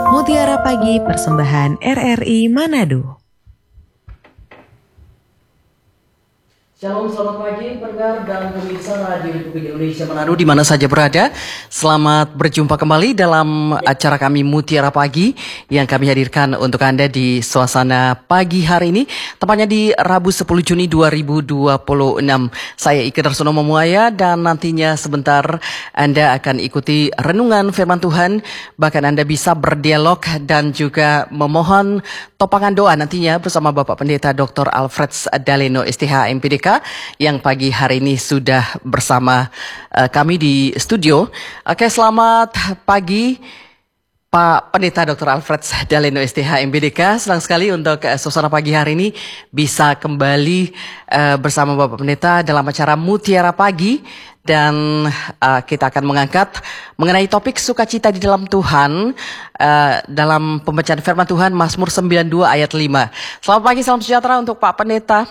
Mutiara Pagi Persembahan RRI Manado. Shalom, selamat pagi pendengar dan pemirsa Radio Republik Indonesia Manado di mana saja berada. Selamat berjumpa kembali dalam acara kami Mutiara Pagi yang kami hadirkan untuk Anda di suasana pagi hari ini, tepatnya di Rabu 10 Juni 2026. Saya Ike Darsono Mamuaya dan nantinya sebentar Anda akan ikuti renungan firman Tuhan, bahkan Anda bisa berdialog dan juga memohon topangan doa nantinya bersama Bapak Pendeta Dr. Alfred Daleno STH MPDK yang pagi hari ini sudah bersama kami di studio. Oke, selamat pagi Pak Pendeta Dr. Alfred Daleno STH MPDK. Senang sekali untuk suasana pagi hari ini bisa kembali bersama Bapak Pendeta dalam acara Mutiara Pagi. Dan kita akan mengangkat mengenai topik sukacita di dalam Tuhan dalam pembacaan firman Tuhan Mazmur 92 ayat 5. Selamat pagi, salam sejahtera untuk Pak Pendeta.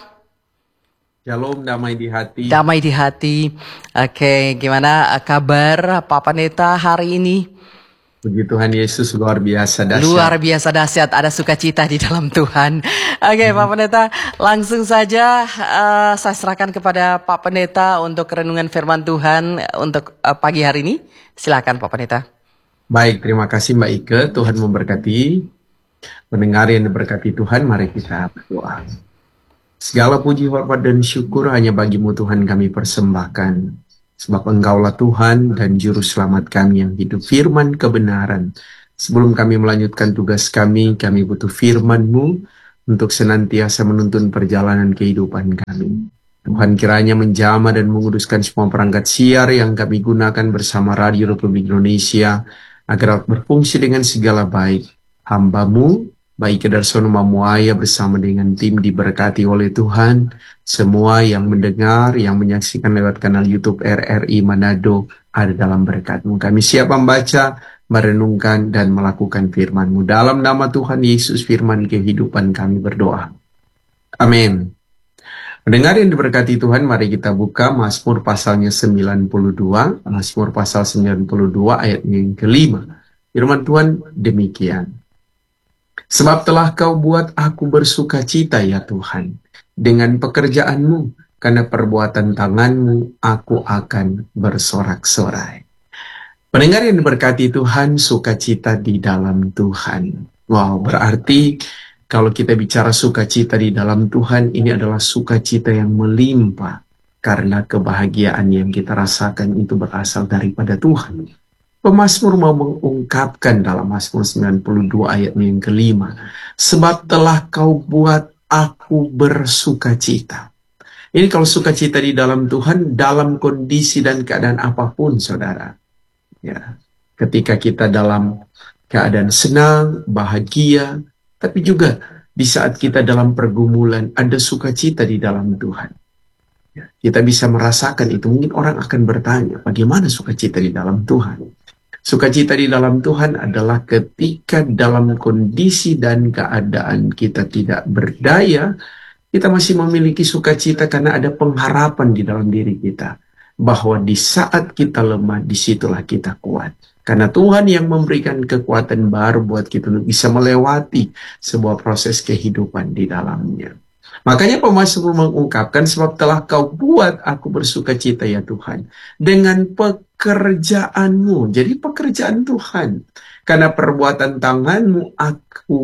Shalom, damai di hati. Damai di hati. Oke, gimana kabar Pak Pendeta hari ini? Puji Tuhan Yesus, luar biasa dahsyat. Luar biasa dahsyat, ada sukacita di dalam Tuhan. Oke, Pak Pendeta, langsung saja saya serahkan kepada Pak Pendeta untuk renungan firman Tuhan untuk pagi hari ini. Silakan Pak Pendeta. Baik, terima kasih Mbak Ike. Tuhan memberkati. Pendengar yang diberkati Tuhan, mari kita berdoa. Segala puji, hormat, dan syukur hanya bagimu Tuhan kami persembahkan. Sebab Engkaulah Tuhan dan Juru Selamat kami yang hidup firman kebenaran. Sebelum kami melanjutkan tugas kami butuh firman-Mu untuk senantiasa menuntun perjalanan kehidupan kami. Tuhan kiranya menjamah dan menguduskan semua perangkat siar yang kami gunakan bersama Radio Republik Indonesia, agar berfungsi dengan segala baik. Hamba-Mu, Baik Darsono Mamuaya bersama dengan tim diberkati oleh Tuhan. Semua yang mendengar, yang menyaksikan lewat kanal YouTube RRI Manado ada dalam berkat-Mu. Kami siap membaca, merenungkan, dan melakukan firman-Mu. Dalam nama Tuhan Yesus, firman kehidupan kami berdoa. Amin. Mendengar yang diberkati Tuhan, mari kita buka Mazmur pasalnya 92. Mazmur pasal 92 ayat yang kelima. Firman Tuhan demikian. Sebab telah Kau buat aku bersuka cita ya Tuhan, dengan pekerjaan-Mu, karena perbuatan tangan-Mu aku akan bersorak-sorai. Pendengar yang diberkati Tuhan, sukacita di dalam Tuhan. Wow, berarti kalau kita bicara sukacita di dalam Tuhan, ini adalah sukacita yang melimpah, karena kebahagiaan yang kita rasakan itu berasal daripada Tuhan. Pemazmur mau mengungkapkan dalam Mazmur 92 ayat yang kelima, sebab telah Kau buat aku bersuka cita. Ini kalau sukacita di dalam Tuhan, dalam kondisi dan keadaan apapun, saudara. Ya, ketika kita dalam keadaan senang, bahagia, tapi juga di saat kita dalam pergumulan, ada sukacita di dalam Tuhan. Ya, kita bisa merasakan itu. Mungkin orang akan bertanya, bagaimana sukacita di dalam Tuhan? Sukacita di dalam Tuhan adalah ketika dalam kondisi dan keadaan kita tidak berdaya, kita masih memiliki sukacita karena ada pengharapan di dalam diri kita. Bahwa di saat kita lemah, disitulah kita kuat. Karena Tuhan yang memberikan kekuatan baru buat kita untuk bisa melewati sebuah proses kehidupan di dalamnya. Makanya pemazmur mengungkapkan, sebab telah Kau buat aku bersuka cita ya Tuhan, dengan pekerjaan-Mu. Jadi pekerjaan Tuhan. Karena perbuatan tangan-Mu aku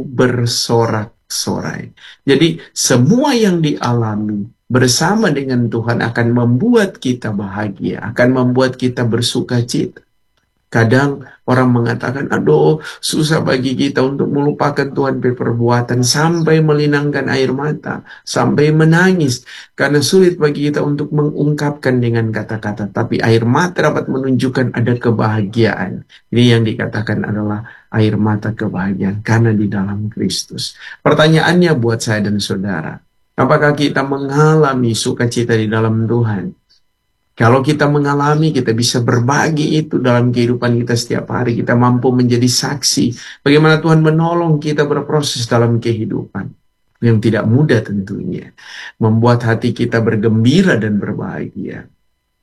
bersorak-sorai. Jadi semua yang dialami bersama dengan Tuhan akan membuat kita bahagia, akan membuat kita bersuka cita. Kadang orang mengatakan, aduh susah bagi kita untuk melupakan Tuhan perbuatan, sampai melinangkan air mata, sampai menangis. Karena sulit bagi kita untuk mengungkapkan dengan kata-kata. Tapi air mata dapat menunjukkan ada kebahagiaan. Ini yang dikatakan adalah air mata kebahagiaan, karena di dalam Kristus. Pertanyaannya buat saya dan saudara, apakah kita mengalami sukacita di dalam Tuhan? Kalau kita mengalami, kita bisa berbagi itu dalam kehidupan kita setiap hari. Kita mampu menjadi saksi bagaimana Tuhan menolong kita berproses dalam kehidupan. Yang tidak mudah tentunya. Membuat hati kita bergembira dan berbahagia.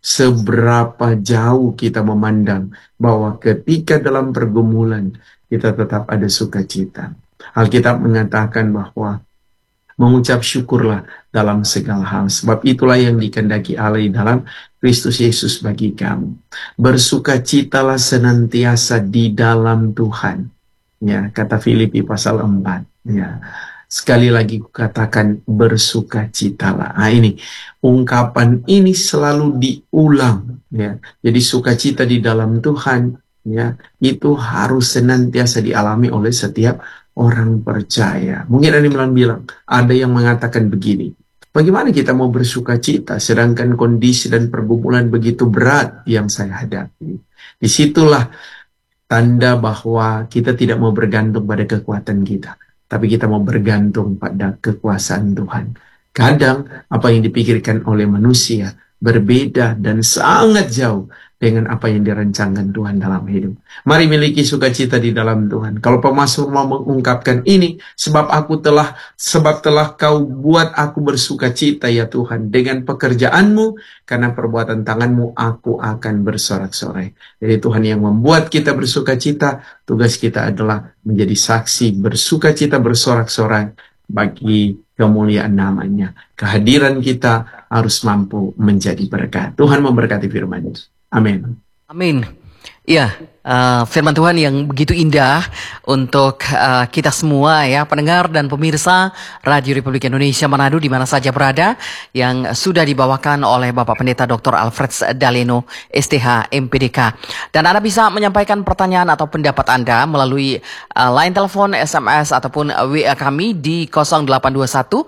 seberapa jauh kita memandang bahwa ketika dalam pergumulan kita tetap ada sukacita. Alkitab mengatakan bahwa mengucap syukurlah dalam segala hal. Sebab itulah yang dikehendaki Allah dalam Kristus Yesus bagi kamu. Bersukacitalah senantiasa di dalam Tuhan. Ya, kata Filipi pasal 4. Ya. Sekali lagi katakan bersukacitalah. Nah, ini ungkapan ini selalu diulang, ya. Jadi sukacita di dalam Tuhan, ya, itu harus senantiasa dialami oleh setiap orang percaya. Mungkin ada yang bilang, ada yang mengatakan begini, bagaimana kita mau bersukacita sedangkan kondisi dan pergumulan begitu berat yang saya hadapi. Disitulah tanda bahwa kita tidak mau bergantung pada kekuatan kita, tapi kita mau bergantung pada kekuasaan Tuhan. Kadang apa yang dipikirkan oleh manusia berbeda dan sangat jauh dengan apa yang dirancangkan Tuhan dalam hidup. Mari miliki sukacita di dalam Tuhan. Kalau pemazmur mau mengungkapkan ini, sebab telah kau buat aku bersukacita ya Tuhan, dengan pekerjaanmu, karena perbuatan tanganmu aku akan bersorak-sorai. Jadi Tuhan yang membuat kita bersukacita, tugas kita adalah menjadi saksi bersukacita bersorak-sorai bagi kemuliaan namanya. Kehadiran kita harus mampu menjadi berkat. Tuhan memberkati firman-Nya. Amin. Amin. Ya, firman Tuhan yang begitu indah untuk kita semua ya, pendengar dan pemirsa Radio Republik Indonesia Manado di mana saja berada, yang sudah dibawakan oleh Bapak Pendeta Dr. Alfred Daleno, STH MPDK. Dan Anda bisa menyampaikan pertanyaan atau pendapat Anda melalui line telepon, SMS ataupun WA kami di 0821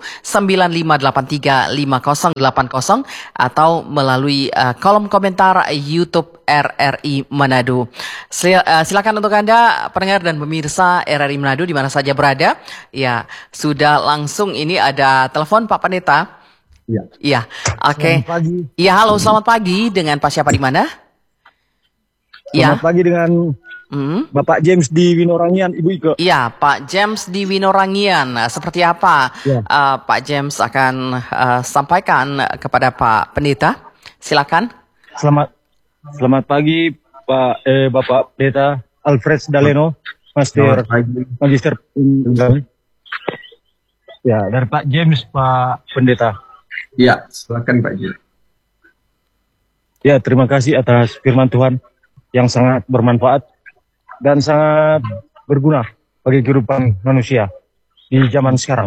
9583 5080 atau melalui kolom komentar YouTube RRI Manado. Silakan untuk Anda pendengar dan pemirsa RRI Manado di mana saja berada. Ya, sudah langsung ini ada telepon Pak Pendeta. Ya. Iya, oke. Selamat pagi. Iya, halo, selamat pagi. Dengan Pak siapa di mana? Selamat pagi dengan Bapak James di Winorangian, Ibu Ike. Iya, Pak James di Winorangian. Seperti apa Ya. Pak James akan sampaikan kepada Pak Pendeta? Silakan. Selamat pagi Bapak Pendeta Alfred Daleno, Selamat pagi. Magister. Ya, dari Pak James, Pak Pendeta. Ya, silakan Pak Jil. Ya, terima kasih atas firman Tuhan yang sangat bermanfaat dan sangat berguna bagi kehidupan manusia di zaman sekarang.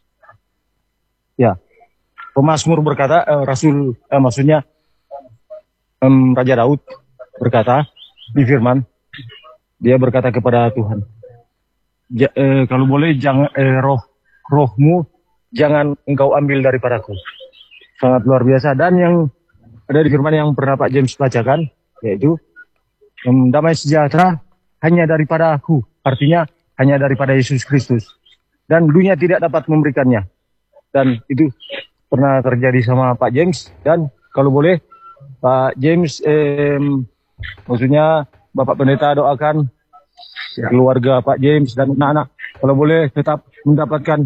Ya, pemazmur berkata, maksudnya Raja Daud berkata di firman, dia berkata kepada Tuhan, kalau boleh jangan rohmu jangan engkau ambil daripadaku. Sangat luar biasa. Dan yang ada di firman yang pernah Pak James bacakan, yaitu damai sejahtera hanya daripada aku, artinya hanya daripada Yesus Kristus, dan dunia tidak dapat memberikannya. Dan itu pernah terjadi sama Pak James. Dan kalau boleh Pak James, maksudnya Bapak Pendeta doakan keluarga Pak James dan anak-anak, kalau boleh tetap mendapatkan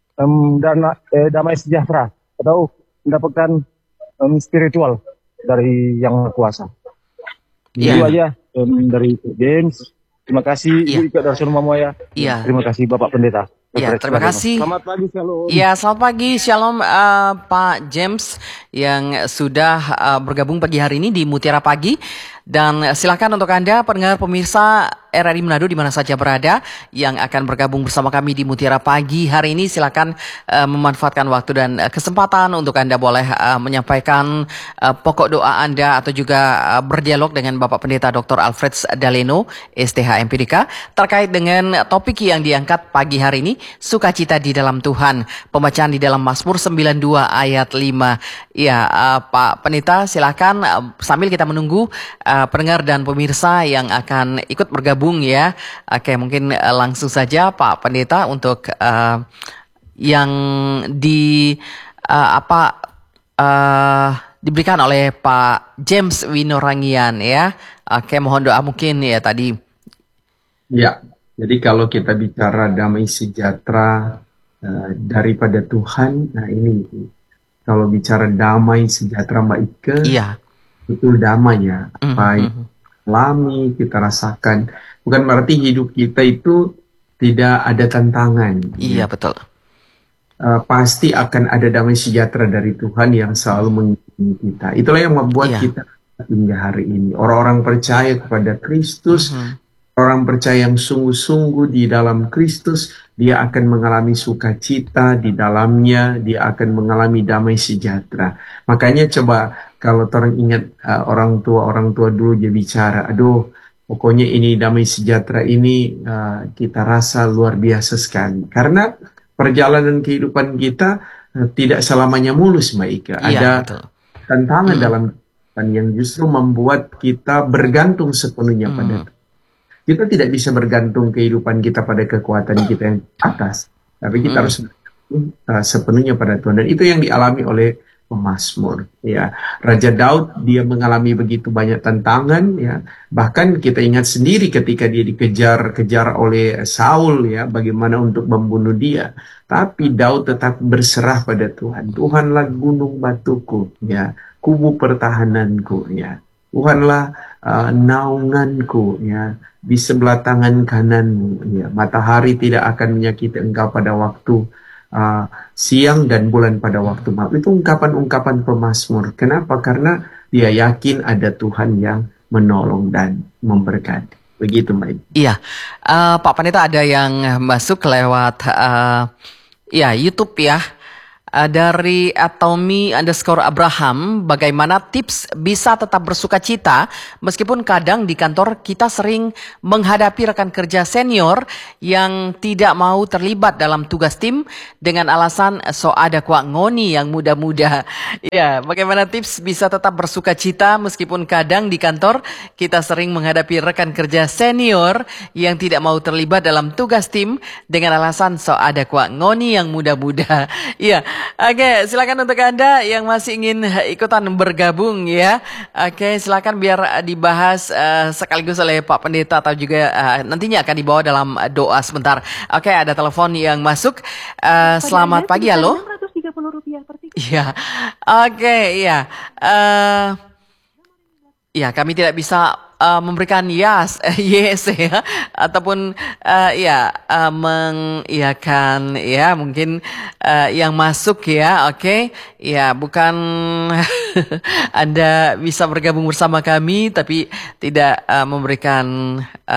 damai sejahtera atau mendapatkan spiritual dari Yang Maha Kuasa. Itu aja dari James. Terima kasih Ibu Ika dari Mamoya. Terima kasih Bapak Pendeta. Ya, terima kasih. Selamat pagi, shalom. Ya, selamat pagi, shalom Pak James yang sudah bergabung pagi hari ini di Mutiara Pagi. Dan silakan untuk Anda pendengar pemirsa RRI Manado di mana saja berada yang akan bergabung bersama kami di Mutiara Pagi hari ini, silakan memanfaatkan waktu dan kesempatan untuk Anda boleh menyampaikan pokok doa Anda atau juga berdialog dengan Bapak Pendeta Dr. Alfred Daleno, STH MPDK, terkait dengan topik yang diangkat pagi hari ini, sukacita di dalam Tuhan. Pembacaan di dalam Mazmur 92 ayat 5. Ya, Pak Pendeta silakan sambil kita menunggu pendengar dan pemirsa yang akan ikut bergabung ya. Oke, mungkin langsung saja Pak Pendeta untuk yang diberikan oleh Pak James Winorangian ya. Oke, mohon doa mungkin ya tadi. Ya, jadi kalau kita bicara damai sejahtera daripada Tuhan, nah ini kalau bicara damai sejahtera Mbak Ike, Iya. betul damai ya. Mhm, Apa yang mhm. alami, kita rasakan. Bukan berarti hidup kita itu tidak ada tantangan. Iya Ya. betul. Pasti akan ada damai sejahtera dari Tuhan yang selalu mengikuti kita. Itulah yang membuat Iya. kita hingga hari ini. Orang-orang percaya kepada Kristus, Mhm. orang percaya yang sungguh-sungguh di dalam Kristus, dia akan mengalami sukacita di dalamnya, dia akan mengalami damai sejahtera. Makanya coba kalau orang ingat orang tua dulu dia bicara, aduh, pokoknya ini damai sejahtera ini kita rasa luar biasa sekali. Karena perjalanan kehidupan kita tidak selamanya mulus, Mbak Ika. Iya Ada betul. tantangan Mhm, dalam kehidupan yang justru membuat kita bergantung sepenuhnya pada mhm, Tuhan. Kita tidak bisa bergantung kehidupan kita pada kekuatan kita yang di atas, tapi kita mhm. harus bergantung sepenuhnya pada Tuhan. Dan itu yang dialami oleh pemazmur. Ya, Raja Daud dia mengalami begitu banyak tantangan. Ya, bahkan kita ingat sendiri ketika dia dikejar-kejar oleh Saul, ya, bagaimana untuk membunuh dia. Tapi Daud tetap berserah pada Tuhan. Tuhanlah gunung batuku, ya, kubu pertahananku, ya. Tuhanlah naunganku, ya, di sebelah tangan kananmu, ya. Matahari tidak akan menyakiti engkau pada waktu siang dan bulan pada waktu malam. Itu ungkapan-ungkapan pemazmur. Kenapa? Karena dia yakin ada Tuhan yang menolong dan memberkati. Begitu, Mbak. Iya, Pak Pendeta ada yang masuk lewat ya YouTube ya. Dari @Tommy_Abraham, bagaimana tips bisa tetap bersuka cita meskipun kadang di kantor kita sering menghadapi rekan kerja senior yang tidak mau terlibat dalam tugas tim dengan alasan so ada kuak ngoni yang muda-muda. Ya, bagaimana tips bisa tetap bersuka cita meskipun kadang di kantor kita sering menghadapi rekan kerja senior yang tidak mau terlibat dalam tugas tim dengan alasan so ada kuak ngoni yang muda-muda. Iya. Oke, silakan untuk Anda yang masih ingin ikutan bergabung ya. Oke, silakan biar dibahas sekaligus oleh Pak Pendeta atau juga nantinya akan dibawa dalam doa sebentar. Oke, ada telepon yang masuk. Selamat pagi, halo. Rp630 per tiket. Iya. Oke, iya. Ya, kami tidak bisa memberikan yes ya, ataupun ya mengiyakan ya mungkin yang masuk ya, oke, ya bukan Anda bisa bergabung bersama kami tapi tidak memberikan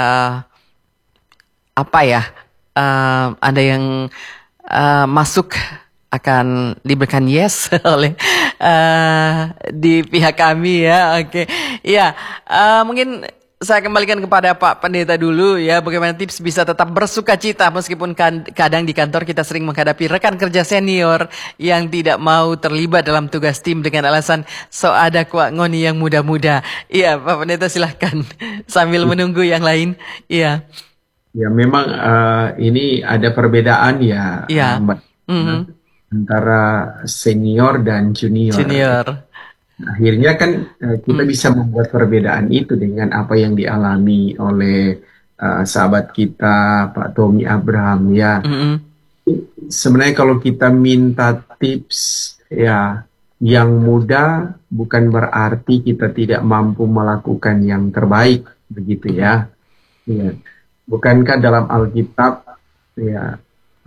apa ya, Anda yang masuk akan diberikan yes oleh di pihak kami ya, oke. Ya, mungkin saya kembalikan kepada Pak Pendeta dulu ya, bagaimana tips bisa tetap bersuka cita meskipun kadang di kantor kita sering menghadapi rekan kerja senior yang tidak mau terlibat dalam tugas tim dengan alasan so ada kuak ngoni yang muda-muda. Iya, Pak Pendeta silahkan sambil menunggu yang lain. Iya. Ya, memang ini ada perbedaan ya, Iya. Mbak, Mhm. antara senior dan junior. Junior. Akhirnya kan kita bisa membuat perbedaan itu dengan apa yang dialami oleh sahabat kita Pak Tommy Abraham ya. Mhm. Sebenarnya kalau kita minta tips ya yang mudah bukan berarti kita tidak mampu melakukan yang terbaik begitu ya. Ya. Bukankah dalam Alkitab ya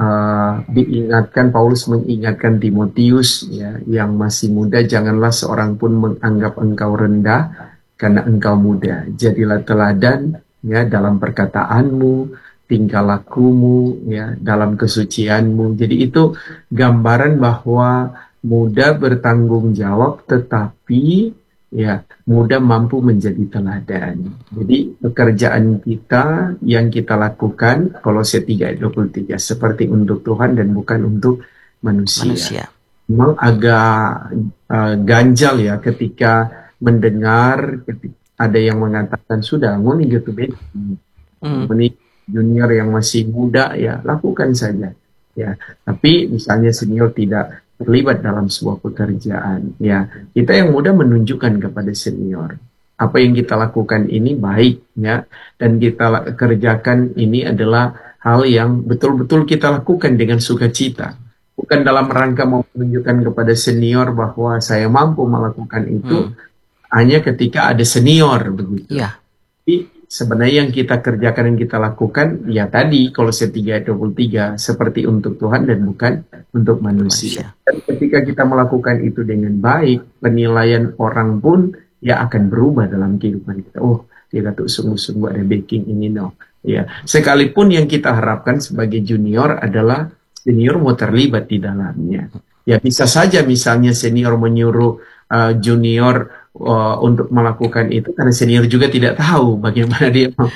Paulus mengingatkan Timotius ya yang masih muda, janganlah seorang pun menganggap engkau rendah karena engkau muda. Jadilah teladan ya dalam perkataanmu, tingkah lakumu ya dalam kesucianmu. Jadi itu gambaran bahwa muda bertanggung jawab tetapi ya muda mampu menjadi teladan. Jadi pekerjaan kita yang kita lakukan Kolose 3 ayat 23 seperti untuk Tuhan dan bukan untuk manusia. Memang agak ganjal ya ketika mendengar ada yang mengatakan sudah ngoni gitu junior yang masih muda ya lakukan saja ya. Tapi misalnya senior tidak terlibat dalam sebuah pekerjaan ya, kita yang muda menunjukkan kepada senior apa yang kita lakukan ini baik ya, dan kita kerjakan ini adalah hal yang betul-betul kita lakukan dengan sukacita, bukan dalam rangka mau menunjukkan kepada senior bahwa saya mampu melakukan itu, hanya ketika ada senior begitu. Iya. Tapi sebenarnya yang kita kerjakan, yang kita lakukan, ya tadi Kolose 3 ayat 23, seperti untuk Tuhan dan bukan untuk manusia. Dan ketika kita melakukan itu dengan baik, penilaian orang pun ya akan berubah dalam kehidupan kita. Oh, kita tuh sungguh-sungguh ada backing ini, no. Ya, sekalipun yang kita harapkan sebagai junior adalah senior mau terlibat di dalamnya. Ya bisa saja misalnya senior menyuruh junior untuk melakukan itu karena senior juga tidak tahu bagaimana dia mau.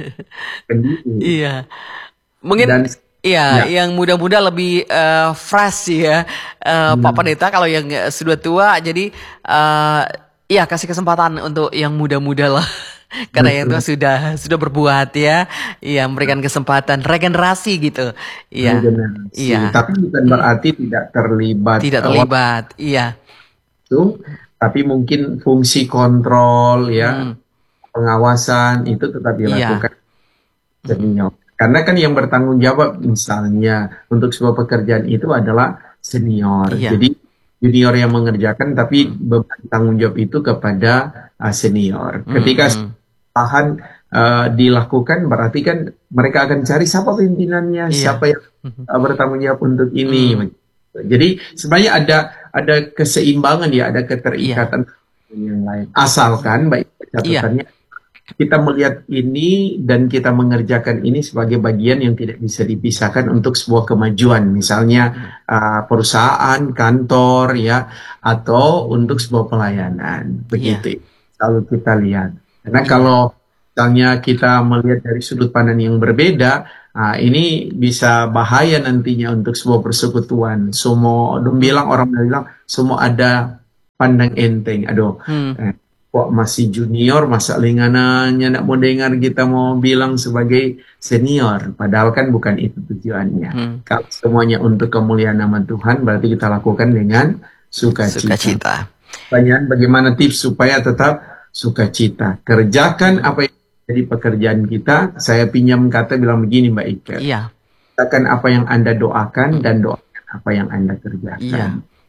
Iya. Mungkin Dan iya, ya, yang muda-muda lebih fresh ya, Pak Pendeta. Kalau yang sudah tua, jadi iya kasih kesempatan untuk yang muda-muda lah. Karena yang tua sudah berbuat ya, iya memberikan kesempatan regenerasi gitu, iya, regenerasi. iya, Tapi bukan berarti tidak terlibat tidak terlibat, iya, waktu, tapi mungkin fungsi kontrol ya, pengawasan itu tetap iya, dilakukan senior. Karena kan yang bertanggung jawab misalnya untuk sebuah pekerjaan itu adalah senior. iya, Jadi junior yang mengerjakan, tapi beban tanggung jawab itu kepada senior. Ketika bahan dilakukan, berarti kan mereka akan cari siapa pimpinannya, iya, siapa yang bertanggung jawab untuk ini. Jadi sebenarnya ada keseimbangan ya, ada keterikatan yang lain. Asalkan baik catatannya kita melihat ini dan kita mengerjakan ini sebagai bagian yang tidak bisa dipisahkan untuk sebuah kemajuan, misalnya perusahaan, kantor ya, atau untuk sebuah pelayanan. Begitu. Selalu kita lihat. Karena kalau misalnya kita melihat dari sudut pandang yang berbeda, ini bisa bahaya nantinya untuk sebuah persekutuan. Orang bilang semua ada pandang enteng. Aduh, kok masih junior, masa linganannya nak mau dengar kita mau bilang sebagai senior. Padahal kan bukan itu tujuannya. Kalau semuanya untuk kemuliaan nama Tuhan, berarti kita lakukan dengan sukacita. Pertanyaan, bagaimana tips supaya tetap sukacita? Kerjakan apa yang jadi pekerjaan kita. Saya pinjam kata bilang begini, Mbak Ika. Iya. Kerjakan apa yang Anda doakan dan doakan apa yang Anda kerjakan. Iya.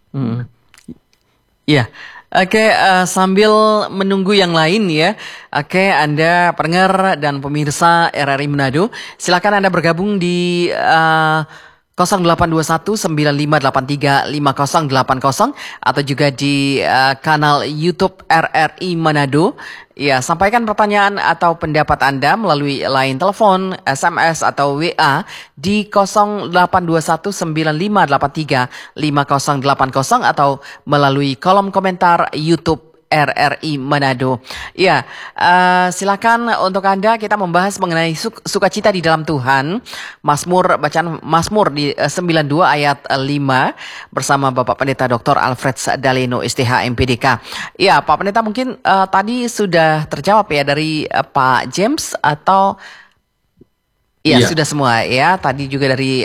Iya. Oke, sambil menunggu yang lain ya. Oke, Anda pendengar dan pemirsa RRI Manado, silakan Anda bergabung di 0821-9583-5080 atau juga di kanal YouTube RRI Manado. Ya, sampaikan pertanyaan atau pendapat Anda melalui line telepon, SMS atau WA di 0821-9583-5080 atau melalui kolom komentar YouTube RRI Manado. Ya, silakan untuk Anda kita membahas mengenai sukacita di dalam Tuhan. Bacaan Mazmur di 92 ayat 5 bersama Bapak Pendeta Dr. Alfred Daleno STH MPDK. Ya, Pak Pendeta mungkin tadi sudah terjawab ya dari Pak James atau Iya, sudah semua ya. Tadi juga dari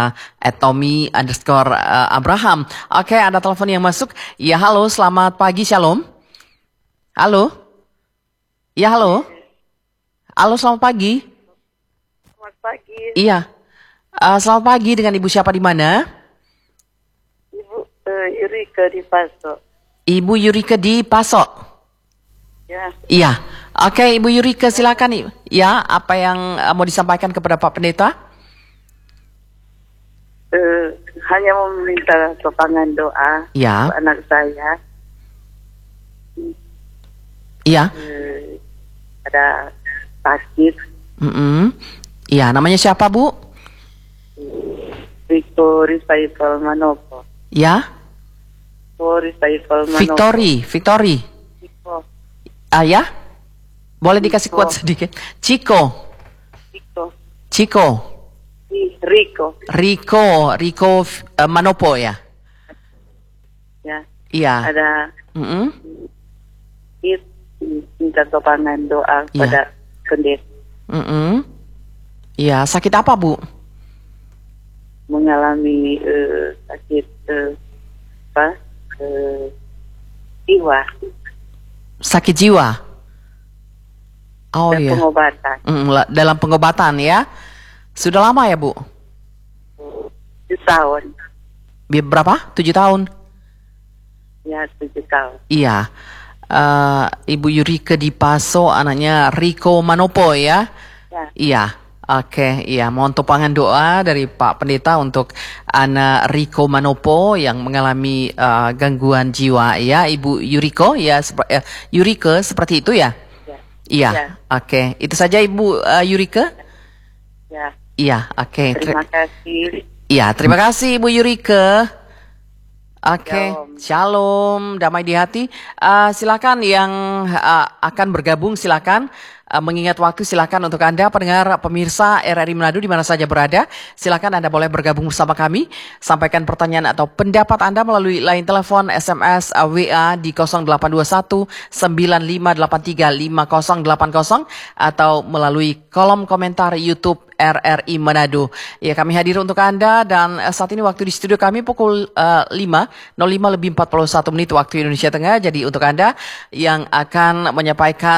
@Tommy_Abraham. Oke, ada telepon yang masuk. Ya, halo, selamat pagi, shalom. Halo? Ya, halo? Halo, selamat pagi. Selamat pagi. Iya. Selamat pagi, dengan Ibu siapa di mana? Ibu Yurika di Paso. Ibu Yurika di Paso. Ya. Iya. Oke, Ibu Yurika silakan. Ya, apa yang mau disampaikan kepada Pak Pendeta? Hanya meminta sokongan doa Ya. untuk anak saya. Iya. Ada sakit. Iya, namanya siapa, Bu? Rifaifal Manopo. Ya. Rifaifal Manopo. Victory. Ya. Boleh dikasih kuat sedikit. Chico. Rico Manopo ya. Ya. Iya. Ada minta sokongan doa pada pendeta. Iya, sakit apa, Bu? Mengalami sakit jiwa. Sakit jiwa. Oh iya. Pengobatan. Dalam pengobatan ya. Sudah lama ya, Bu? 7 tahun. Berapa? 7 tahun? Ya, 7 tahun. Iya. Ibu Yurike di Paso, anaknya Riko Manopo ya. Ya. Iya. Oke, iya, mohon topangan doa dari Pak Pendeta untuk anak Riko Manopo yang mengalami gangguan jiwa ya, Ibu Yuriko ya, Yurike seperti itu ya. Ya. Iya, Ya. oke. Itu saja Ibu Yurike? Ya. Iya, oke. Terima kasih. Iya, terima kasih Ibu Yurike. Oke, shalom, damai di hati. Silakan yang akan bergabung, silakan. Mengingat waktu, silakan untuk Anda pendengar pemirsa RRI Manado di mana saja berada, silakan Anda boleh bergabung bersama kami, sampaikan pertanyaan atau pendapat Anda melalui line telepon, SMS, WA di 0821 9583 5080 atau melalui kolom komentar YouTube RRI Manado. Ya, kami hadir untuk Anda dan saat ini waktu di studio kami pukul 5:05 lebih 41 menit waktu Indonesia Tengah. Jadi untuk Anda yang akan menyampaikan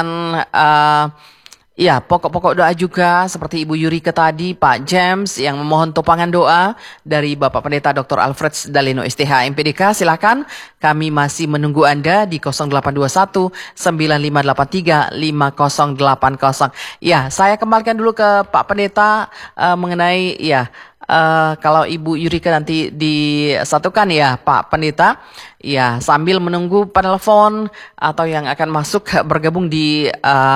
ya, pokok-pokok doa juga seperti Ibu Yurike tadi, Pak James yang memohon topangan doa dari Bapak Pendeta Dr. Alfred Daleno STH MPDK, silakan kami masih menunggu Anda di 0821 9583 5080. Ya, saya kembalikan dulu ke Pak Pendeta mengenai ya kalau Ibu Yurike nanti disatukan ya Pak Pendeta, ya sambil menunggu penelpon atau yang akan masuk bergabung di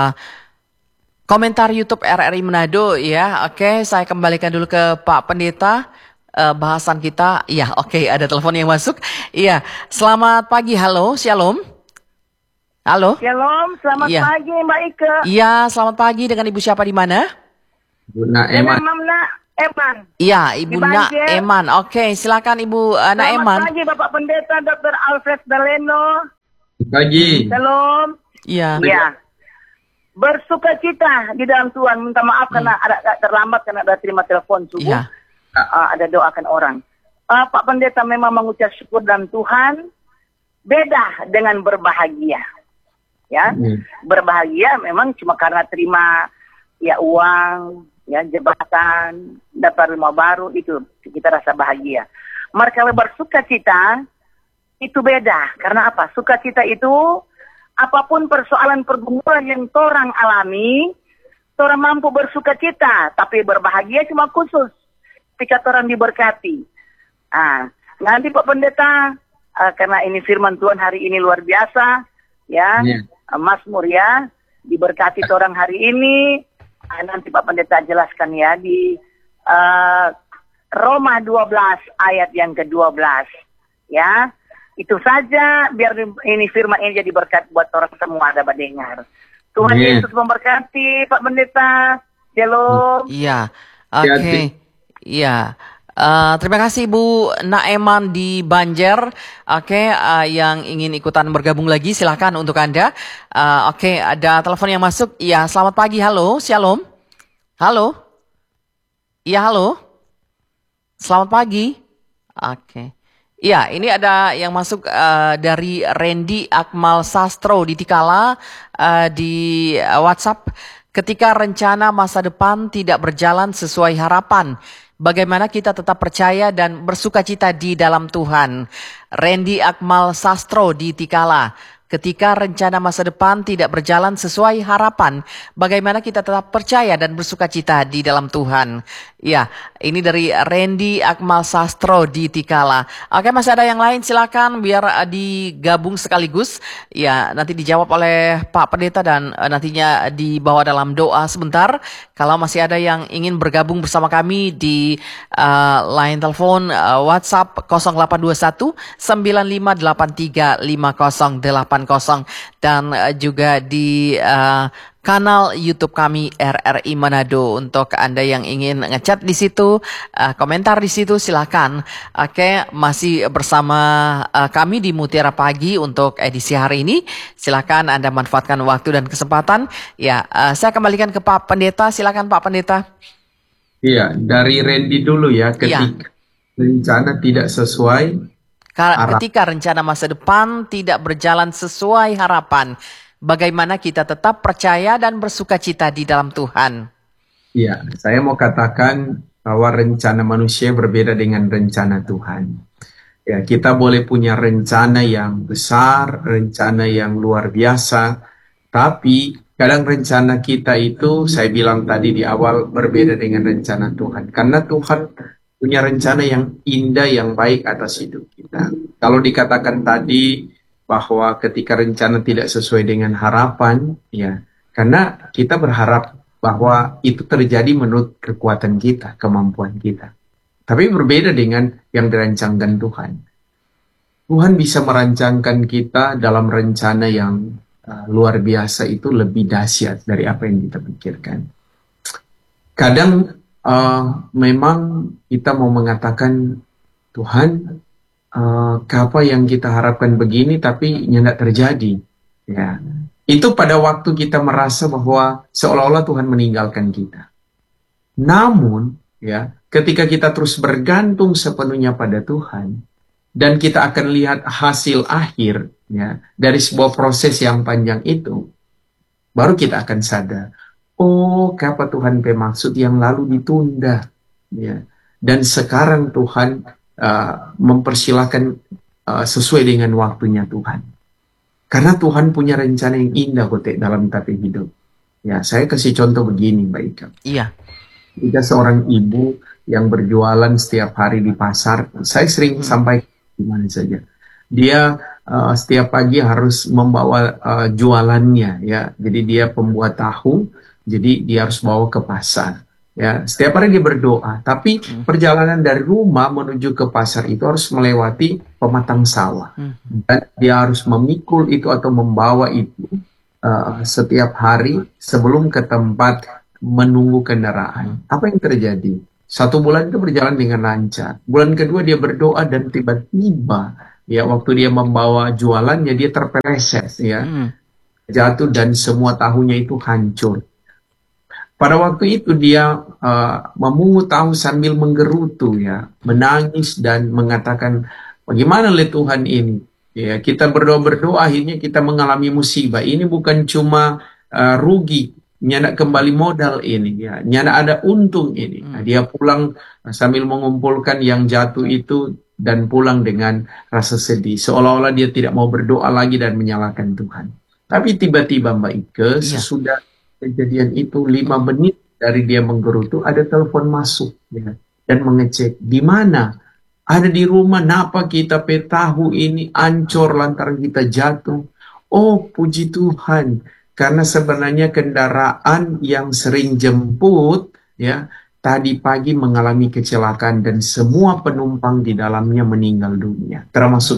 komentar YouTube RRI Manado ya. Oke, saya kembalikan dulu ke Pak Pendeta bahasan kita. Ya, oke, ada telepon yang masuk. Iya, selamat pagi. Halo, shalom. Halo. Shalom, selamat Iya. pagi Mbak Ike. Iya, selamat pagi. Dengan Ibu siapa di mana? Bu Naeman. Dengan Mamna Eman. Iya, Ibu Di Banjir. Naeman. Oke, silakan Ibu Naeman. Selamat pagi Bapak Pendeta Dr. Alfred Daleno. Pagi. Shalom. Iya. Ya. Bersuka cita di dalam Tuhan. Minta maaf karena ada terlambat karena ada terima telepon subuh. Iya. Ada doakan orang. Pak Pendeta memang mengucap syukur dan Tuhan beda dengan berbahagia. Ya, berbahagia memang cuma karena terima ya uang, ya jabatan, dapat rumah baru, itu kita rasa bahagia. Maka kalau bersuka cita itu beda. Karena apa? Sukacita itu apapun persoalan pergumulan yang orang alami, orang mampu bersuka cita, tapi berbahagia cuma khusus ketika orang diberkati. Nanti Pak Pendeta, karena ini firman Tuhan hari ini luar biasa, ya, Mazmur ya, diberkati orang hari ini. Nanti Pak Pendeta jelaskan ya di Roma 12 ayat yang ke-12, ya. Itu saja, biar ini firman ini jadi berkat buat orang semua dapat dengar. Tuhan Yesus memberkati Pak Pendeta. Shalom. Iya, oke. Iya. Terima kasih Bu Naeman di Banjar. Oke, yang ingin ikutan bergabung lagi silakan untuk Anda. Oke, ada telepon yang masuk. Iya, selamat pagi. Halo, shalom. Halo. Iya, halo. Selamat pagi. Oke. Iya, ini ada yang masuk dari Randy Akmal Sastro di Tikala di WhatsApp. Ketika rencana masa depan tidak berjalan sesuai harapan, bagaimana kita tetap percaya dan bersukacita di dalam Tuhan? Randy Akmal Sastro di Tikala. Ketika rencana masa depan tidak berjalan sesuai harapan, bagaimana kita tetap percaya dan bersukacita di dalam Tuhan? Ya, ini dari Randy Akmal Sastro di Tikala. Oke, masih ada yang lain, silakan biar digabung sekaligus. Ya, nanti dijawab oleh Pak Pendeta dan nantinya dibawa dalam doa sebentar. Kalau masih ada yang ingin bergabung bersama kami di line telepon WhatsApp 0821 9583 5080 dan juga di kanal YouTube kami RRI Manado. Untuk Anda yang ingin ngechat di situ, komentar di situ silakan. Oke, masih bersama kami di Mutiara Pagi untuk edisi hari ini. Silakan Anda manfaatkan waktu dan kesempatan. Ya, saya kembalikan ke Pak Pendeta. Silakan Pak Pendeta. Iya, dari Randy dulu ya. Ketika rencana tidak sesuai ketika rencana masa depan tidak berjalan sesuai harapan, bagaimana kita tetap percaya dan bersukacita di dalam Tuhan? Iya, saya mau katakan bahwa rencana manusia berbeda dengan rencana Tuhan. Ya, kita boleh punya rencana yang besar, rencana yang luar biasa, tapi kadang rencana kita itu, saya bilang tadi di awal, berbeda dengan rencana Tuhan. Karena Tuhan punya rencana yang indah, yang baik atas hidup kita. Kalau dikatakan tadi bahwa ketika rencana tidak sesuai dengan harapan, ya, karena kita berharap bahwa itu terjadi menurut kekuatan kita, kemampuan kita. Tapi berbeda dengan yang dirancangkan Tuhan. Tuhan bisa merancangkan kita dalam rencana yang luar biasa, itu lebih dahsyat dari apa yang kita pikirkan. Kadang memang kita mau mengatakan, Tuhan, apa yang kita harapkan begini tapi tidak terjadi. Ya, itu pada waktu kita merasa bahwa seolah-olah Tuhan meninggalkan kita. Namun, ya, ketika kita terus bergantung sepenuhnya pada Tuhan, dan kita akan lihat hasil akhir, ya, dari sebuah proses yang panjang itu, baru kita akan sadar, oh, apa Tuhan bermaksud yang lalu ditunda, ya, dan sekarang Tuhan mempersilahkan sesuai dengan waktunya Tuhan. Karena Tuhan punya rencana yang indah dalam tapi hidup. Ya, saya kasih contoh begini, Mbak Ika. Iya. Ada seorang ibu yang berjualan setiap hari di pasar. Saya sering sampai di mana saja. Dia setiap pagi harus membawa jualannya, ya. Jadi dia pembuat tahu, jadi dia harus bawa ke pasar. Ya, setiap hari dia berdoa. Tapi perjalanan dari rumah menuju ke pasar itu harus melewati pematang sawah. Dan dia harus memikul itu atau membawa itu setiap hari sebelum ke tempat menunggu kendaraan. Apa yang terjadi? 1 bulan itu berjalan dengan lancar. Bulan kedua dia berdoa dan tiba-tiba, ya, waktu dia membawa jualannya dia terpeleset, ya, jatuh dan semua tahunya itu hancur. Pada waktu itu dia memungut tahu sambil menggerutu, ya, menangis dan mengatakan, bagaimana oleh Tuhan ini? Ya, kita berdoa akhirnya kita mengalami musibah. Ini bukan cuma rugi, nyana kembali modal ini, ya, nyana ada untung ini. Nah, dia pulang sambil mengumpulkan yang jatuh itu dan pulang dengan rasa sedih, seolah-olah dia tidak mau berdoa lagi dan menyalahkan Tuhan. Tapi tiba-tiba Mbak Ike, sesudah kejadian itu 5 menit dari dia menggerutu, ada telepon masuk, ya, dan mengecek di mana. Ada di rumah, napa kita tahu ini ancur lantaran kita jatuh. Oh, puji Tuhan, karena sebenarnya kendaraan yang sering jemput, ya, tadi pagi mengalami kecelakaan dan semua penumpang di dalamnya meninggal dunia, termasuk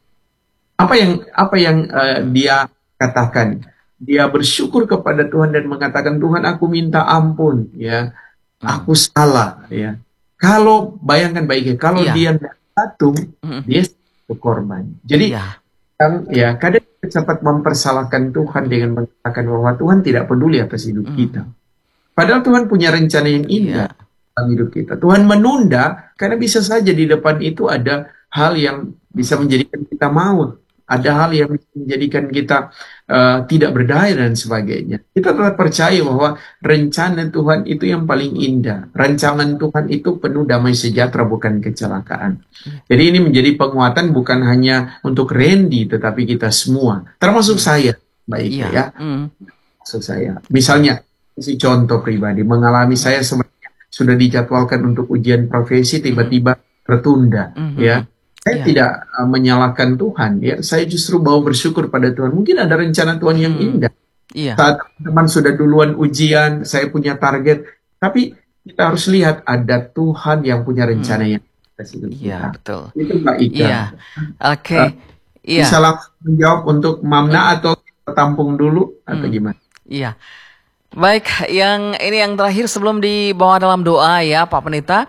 Apa yang dia katakan? Dia bersyukur kepada Tuhan dan mengatakan, Tuhan, aku minta ampun, ya, aku salah, ya. Kalau bayangkan baiknya, kalau dia jatuh, dia korban. Jadi ya, kadang kita cepat mempersalahkan Tuhan dengan mengatakan bahwa Tuhan tidak peduli atas hidup kita. Padahal Tuhan punya rencana yang indah dalam hidup kita. Tuhan menunda karena bisa saja di depan itu ada hal yang bisa menjadikan kita maut. Ada hal yang bisa menjadikan kita tidak berdaya dan sebagainya. Kita tetap percaya bahwa rencana Tuhan itu yang paling indah. Rancangan Tuhan itu penuh damai sejahtera, bukan kecelakaan. Jadi ini menjadi penguatan bukan hanya untuk Randy, tetapi kita semua. Termasuk saya, baik ya. Maksud saya. Misalnya, si contoh pribadi, mengalami saya sebenarnya sudah dijadwalkan untuk ujian profesi, tiba-tiba tertunda. Ya. Saya tidak menyalahkan Tuhan, ya. Saya justru mau bersyukur pada Tuhan. Mungkin ada rencana Tuhan yang indah. Saat teman sudah duluan ujian, saya punya target. Tapi kita harus lihat ada Tuhan yang punya rencana yang indah. Iya, betul. Itu Mbak Ika. Iya. Oke. Bisa langsung menjawab untuk Mamna atau tampung dulu atau gimana? Iya. Baik, yang terakhir sebelum dibawa dalam doa, ya, Pak Pendeta.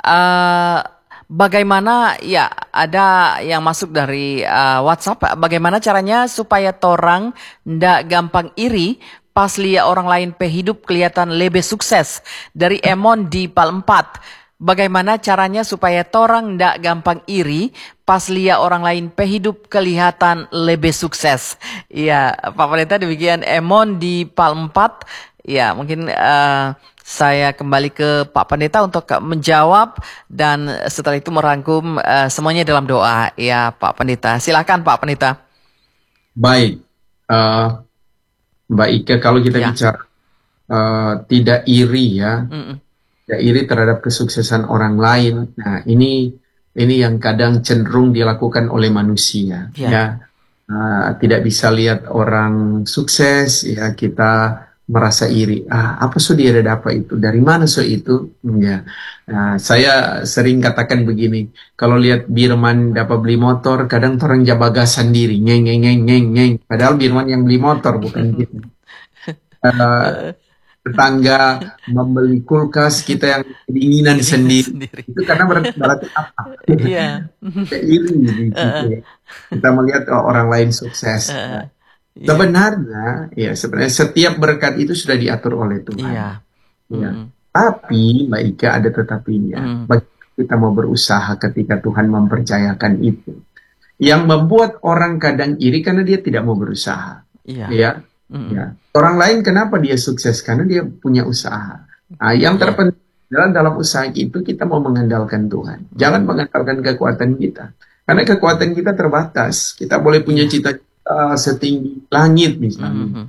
Bagaimana, ya, ada yang masuk dari WhatsApp, bagaimana caranya supaya torang ndak gampang iri pas lihat orang lain hidup kelihatan lebih sukses, dari Emon di Pal 4. Bagaimana caranya supaya torang ndak gampang iri pas lihat orang lain hidup kelihatan lebih sukses. Iya, Pak Pendeta, demikian Emon di Pal 4. Ya, mungkin saya kembali ke Pak Pendeta untuk menjawab dan setelah itu merangkum semuanya dalam doa. Ya, Pak Pendeta. Silakan Pak Pendeta. Baik, Mbak Ika, kalau kita bicara tidak iri ya, tidak iri terhadap kesuksesan orang lain. Nah, ini yang kadang cenderung dilakukan oleh manusia. Ya, tidak bisa lihat orang sukses, ya kita merasa iri. Apa so dia dapat itu? Dari mana so itu? Ya, saya sering katakan begini. Kalau lihat Birman dapat beli motor, kadang orang jabaga sendiri, ngeng. Padahal Birman yang beli motor, bukan kita. Tetangga membeli kulkas, kita yang keinginan sendiri. Itu karena berarti apa? Iri gitu. Kita melihat orang lain sukses. Sebenarnya setiap berkat itu sudah diatur oleh Tuhan. Tapi Mbak Ika, ada tetapinya. Bagaimana kita mau berusaha ketika Tuhan mempercayakan itu? Yang membuat orang kadang iri karena dia tidak mau berusaha. Ya. Orang lain kenapa dia sukses? Karena dia punya usaha. Yang terpenting dalam usaha itu kita mau mengandalkan Tuhan. Jangan mengandalkan kekuatan kita. Karena kekuatan kita terbatas. Kita boleh punya cita-cita setinggi langit misalnya.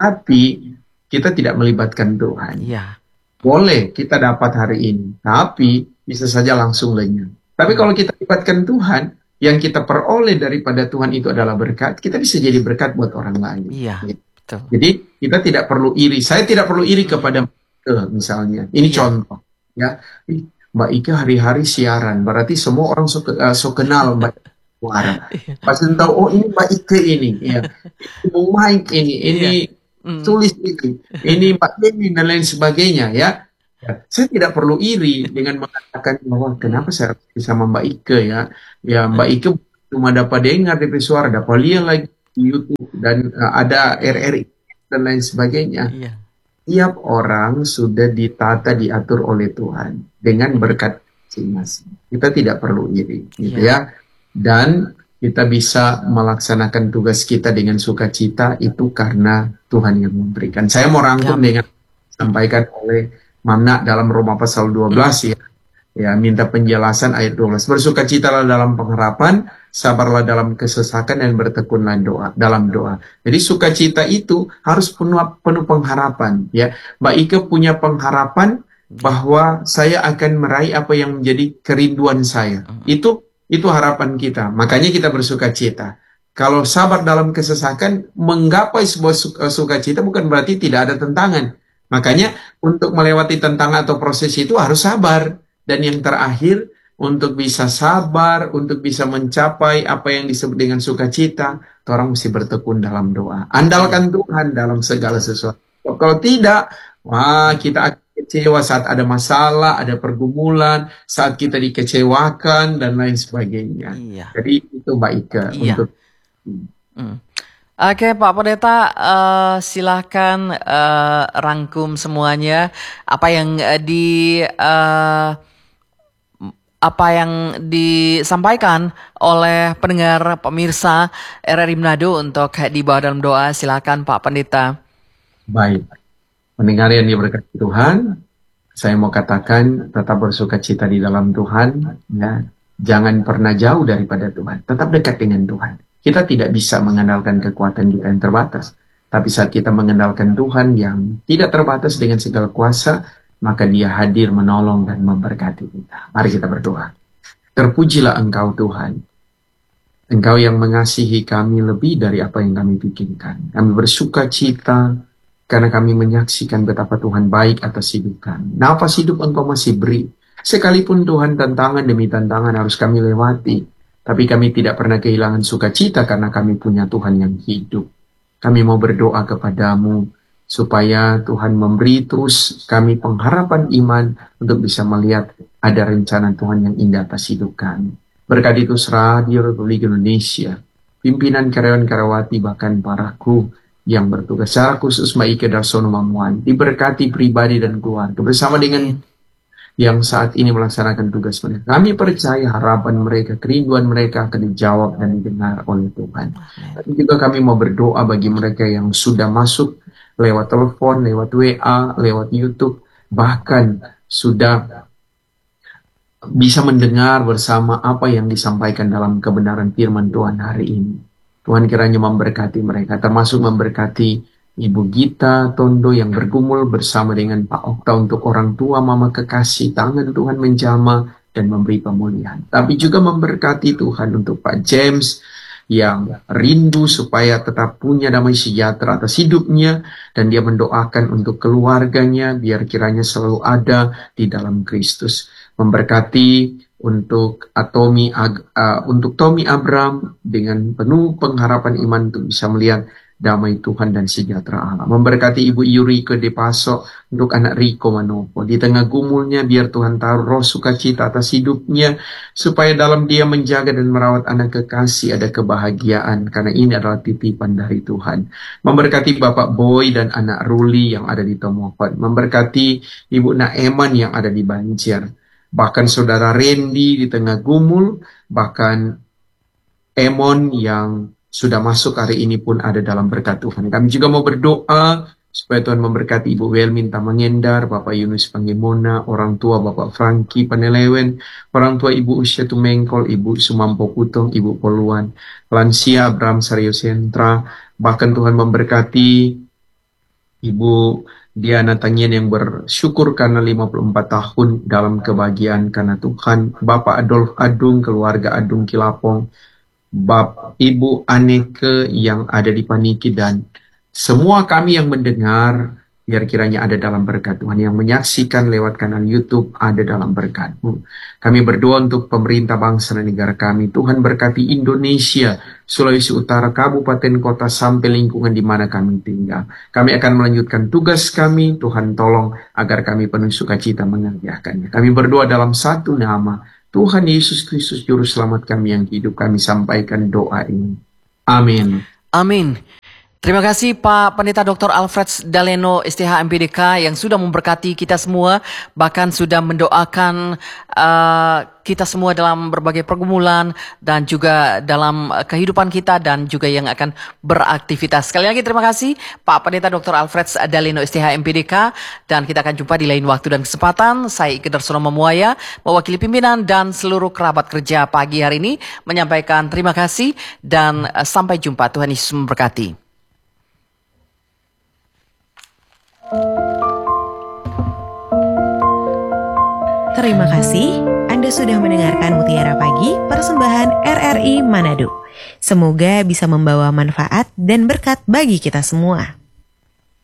Tapi kita tidak melibatkan Tuhan. Boleh kita dapat hari ini, tapi bisa saja langsung lenyap. Tapi kalau kita libatkan Tuhan, yang kita peroleh daripada Tuhan itu adalah berkat, kita bisa jadi berkat buat orang lain. Betul. Jadi kita tidak perlu iri. Saya tidak perlu iri kepada Mbak Ike misalnya. Ini contoh. Ya, Mbak Ike hari-hari siaran, berarti semua orang so kenal Mbak Ike. Pasti tahu, ini Mbak Ike ini. Ya. Bung Mike ini tulis ini Mbak Yeni dan lain sebagainya ya. Saya tidak perlu iri dengan mengatakan bahwa kenapa saya sama Mbak Ike ya. Ya Mbak Ike cuma dapat dengar dari suara, dapat lihat lagi di YouTube dan ada RRI dan lain sebagainya. Tiap orang sudah ditata, diatur oleh Tuhan dengan berkat masing-masing. Kita tidak perlu iri gitu ya. Dan kita bisa melaksanakan tugas kita dengan sukacita itu karena Tuhan yang memberikan. Saya mau rangkum dengan sampaikan oleh Mamna dalam Roma pasal 12 ya, minta penjelasan ayat 12. Bersukacitalah dalam pengharapan, sabarlah dalam kesesakan dan bertekunlah dalam doa. Jadi sukacita itu harus penuh pengharapan ya. Mbak Ike punya pengharapan bahwa saya akan meraih apa yang menjadi kerinduan saya. Itu harapan kita. Makanya kita bersukacita. Kalau sabar dalam kesesakan, menggapai sebuah sukacita bukan berarti tidak ada tantangan. Makanya untuk melewati tantangan atau proses itu harus sabar. Dan yang terakhir, untuk bisa sabar, untuk bisa mencapai apa yang disebut dengan sukacita, orang mesti bertekun dalam doa. Andalkan Tuhan dalam segala sesuatu. Kalau tidak, kita akan kecewa saat ada masalah, ada pergumulan, saat kita dikecewakan dan lain sebagainya. Jadi itu Mbak Ika untuk. Oke Pak Pendeta, silakan rangkum semuanya apa yang disampaikan oleh pendengar pemirsa RRI Manado untuk dibawa dalam doa. Silakan Pak Pendeta. Baik. Pendengar yang diberkati Tuhan, saya mau katakan tetap bersukacita di dalam Tuhan, ya. Jangan pernah jauh daripada Tuhan, tetap dekat dengan Tuhan. Kita tidak bisa mengandalkan kekuatan kita yang terbatas, tapi saat kita mengandalkan Tuhan yang tidak terbatas dengan segala kuasa, maka Dia hadir menolong dan memberkati kita. Mari kita berdoa. Terpujilah Engkau Tuhan, Engkau yang mengasihi kami lebih dari apa yang kami pikirkan. Kami bersukacita karena kami menyaksikan betapa Tuhan baik atas hidup kami. Nafas hidup Engkau masih beri. Sekalipun Tuhan tantangan demi tantangan harus kami lewati. Tapi kami tidak pernah kehilangan sukacita karena kami punya Tuhan yang hidup. Kami mau berdoa kepadamu supaya Tuhan memberi terus kami pengharapan iman untuk bisa melihat ada rencana Tuhan yang indah atas hidup kami. Berkati terus Radio Republik Indonesia, pimpinan karyawan-karyawati bahkan paraku yang bertugas secara khusus Mbak Ike Darsono Mamuan, diberkati pribadi dan keluarga bersama dengan yang saat ini melaksanakan tugas mereka. Kami percaya harapan mereka, kerinduan mereka akan dijawab dan didengar oleh Tuhan. Dan juga kami mau berdoa bagi mereka yang sudah masuk lewat telepon, lewat WA, lewat YouTube, bahkan sudah bisa mendengar bersama apa yang disampaikan dalam kebenaran firman Tuhan hari ini. Tuhan kiranya memberkati mereka, termasuk memberkati Ibu Gita Tondo yang bergumul bersama dengan Pak Okta untuk orang tua mama kekasih. Tangan Tuhan menjamah dan memberi pemulihan. Tapi juga memberkati Tuhan untuk Pak James yang rindu supaya tetap punya damai sejahtera atas hidupnya, dan dia mendoakan untuk keluarganya biar kiranya selalu ada di dalam Kristus. Memberkati untuk Tommy Abram dengan penuh pengharapan iman untuk bisa melihat damai Tuhan dan sejahtera Allah. Memberkati Ibu Yuri ke Depaso untuk anak Riko Manopo. Di tengah gumulnya biar Tuhan taruh roh sukacita atas hidupnya, supaya dalam dia menjaga dan merawat anak kekasih ada kebahagiaan, karena ini adalah titipan dari Tuhan. Memberkati Bapak Boy dan anak Ruli yang ada di Tomokot. Memberkati Ibu Naeman yang ada di Banjar. Bahkan Saudara Randy di tengah gumul, bahkan Emon yang sudah masuk hari ini pun ada dalam berkat Tuhan. Kami juga mau berdoa supaya Tuhan memberkati Ibu Welmin Tamangendar, Bapak Yunus Pangemona, orang tua Bapak Franky Panelewen, orang tua Ibu Usia Tumengkol, Ibu Sumampo Putong, Ibu Poluan, lansia Abraham Saryo Sentra. Bahkan Tuhan memberkati Ibu Diana Tangien yang bersyukur karena 54 tahun dalam kebahagiaan karena Tuhan, Bapak Adolf Adung, keluarga Adung Kilapong, Ibu Aneke yang ada di Paniki, dan semua kami yang mendengar biar kiranya ada dalam berkat Tuhan, yang menyaksikan lewat kanal YouTube ada dalam berkat-Mu. Kami berdoa untuk pemerintah bangsa dan negara kami. Tuhan berkati Indonesia, Sulawesi Utara, kabupaten, kota, sampai lingkungan di mana kami tinggal. Kami akan melanjutkan tugas kami. Tuhan tolong agar kami penuh sukacita mengerjakannya. Kami berdoa dalam satu nama, Tuhan Yesus Kristus Juru Selamat kami yang hidup. Kami sampaikan doa ini. Amin. Amin. Terima kasih Pak Pendeta Dr. Alfred Daleno STH MPDK yang sudah memberkati kita semua, bahkan sudah mendoakan kita semua dalam berbagai pergumulan dan juga dalam kehidupan kita dan juga yang akan beraktivitas. Sekali lagi terima kasih Pak Pendeta Dr. Alfred Daleno STH MPDK, dan kita akan jumpa di lain waktu dan kesempatan. Saya Ike Darsono Memuaya, mewakili pimpinan dan seluruh kerabat kerja pagi hari ini menyampaikan terima kasih dan sampai jumpa. Tuhan Yesus memberkati. Terima kasih Anda sudah mendengarkan Mutiara Pagi persembahan RRI Manado. Semoga bisa membawa manfaat dan berkat bagi kita semua.